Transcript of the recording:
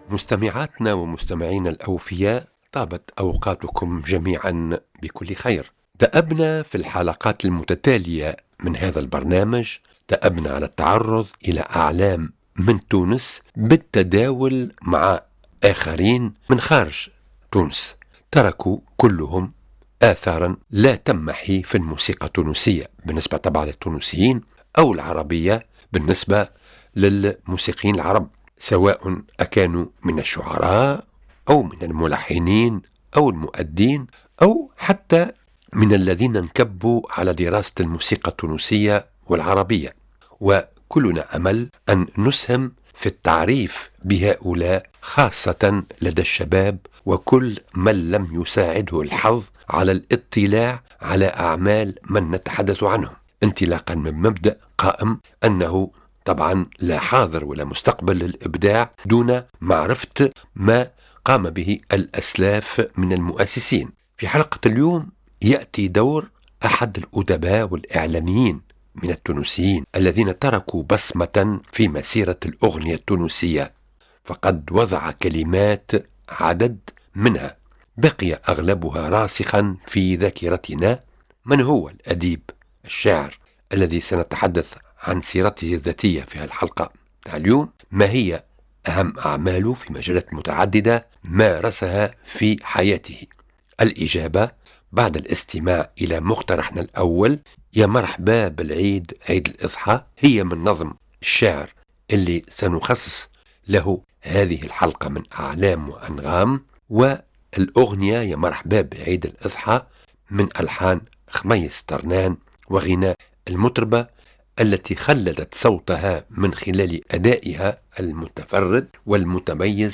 مستمعاتنا ومستمعينا الأوفياء، طابت أوقاتكم جميعا بكل خير. دأبنا في الحلقات المتتالية من هذا البرنامج على التعرض إلى أعلام من تونس بالتداول مع آخرين من خارج تونس، تركوا كلهم آثارا لا تمحي في الموسيقى التونسية بالنسبة طبعا للتونسيين، أو العربية بالنسبة للموسيقيين العرب، سواء أكانوا من الشعراء أو من الملحنين أو المؤدين أو حتى من الذين انكبوا على دراسة الموسيقى التونسية والعربية. وكلنا أمل أن نسهم في التعريف بهؤلاء، خاصة لدى الشباب وكل من لم يساعده الحظ على الاطلاع على أعمال من نتحدث عنهم، انطلاقا من مبدأ قائم أنه طبعا لا حاضر ولا مستقبل للإبداع دون معرفة ما قام به الأسلاف من المؤسسين. في حلقة اليوم يأتي دور أحد الأدباء والإعلاميين من التونسيين الذين تركوا بصمة في مسيرة الأغنية التونسية، فقد وضع كلمات عدد منها بقي أغلبها راسخا في ذاكرتنا. من هو الأديب الشاعر الذي سنتحدث عن سيرته الذاتية في الحلقة اليوم؟ ما هي أهم أعماله في مجالات متعددة مارسها في حياته؟ الإجابة بعد الاستماع إلى مقترحنا الأول، يا مرحبا بالعيد، عيد الإضحى، هي من نظم الشعر اللي سنخصص له هذه الحلقة من أعلام وأنغام، والأغنية يا مرحبا بعيد الإضحى من ألحان خميس طرنان وغناء المطربة التي خلدت صوتها من خلال أدائها المتفرد والمتميز